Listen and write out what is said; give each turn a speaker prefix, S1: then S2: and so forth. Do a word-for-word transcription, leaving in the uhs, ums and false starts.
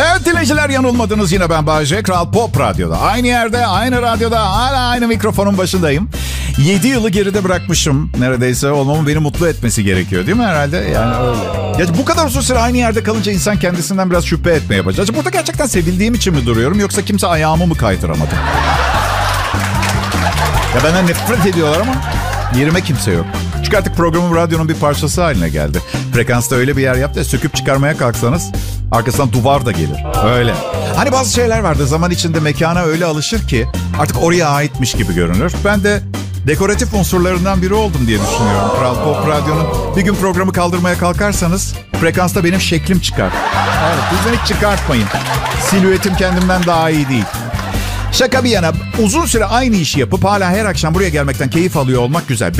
S1: Evet dinleyiciler, yanılmadınız, yine ben Bayece. Kral Pop Radyo'da. Aynı yerde, aynı radyoda, hala aynı mikrofonun başındayım. yedi yılı geride bırakmışım neredeyse. Olmamın beni mutlu etmesi gerekiyor değil mi herhalde? Yani öyle. Ya bu kadar uzun süre aynı yerde kalınca insan kendisinden biraz şüphe etmeye başlar. Burada gerçekten sevildiğim için mi duruyorum, yoksa kimse ayağımı mı kaydıramadı? Ya benden nefret ediyorlar ama yerime kimse yok. Çünkü artık programım radyonun bir parçası haline geldi. Frekansta öyle bir yer yaptı, söküp çıkarmaya kalksanız arkasından duvar da gelir. Öyle. Hani bazı şeyler vardı, zaman içinde mekana öyle alışır ki artık oraya aitmiş gibi görünür. Ben de dekoratif unsurlarından biri oldum diye düşünüyorum. Kral Pop Radyo'nun bir gün programı kaldırmaya kalkarsanız frekansta benim şeklim çıkar. Evet, lütfen hiç çıkartmayın. Silüetim kendimden daha iyi değil. Şaka bir yana, uzun süre aynı işi yapıp hala her akşam buraya gelmekten keyif alıyor olmak güzel.